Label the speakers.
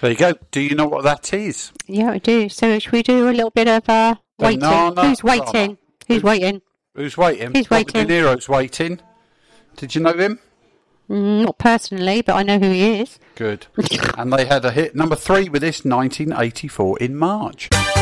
Speaker 1: There you go. Do you know what that is?
Speaker 2: Yeah, I do. So should we do a little bit of waiting?
Speaker 1: Banana
Speaker 2: Who's waiting? Who's waiting?
Speaker 1: Who's waiting?
Speaker 2: Who's
Speaker 1: Robert
Speaker 2: waiting?
Speaker 1: De Niro's waiting. Did you know him?
Speaker 2: Not personally, but I know who he is.
Speaker 1: Good. And they had a hit number 3 with this 1984 in March.